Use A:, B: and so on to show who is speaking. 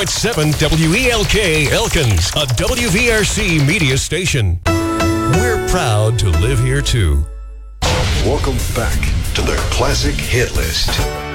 A: 7 WELK Elkins, a WVRC media station. We're proud to live here too.
B: Welcome back to the Classic Hit List.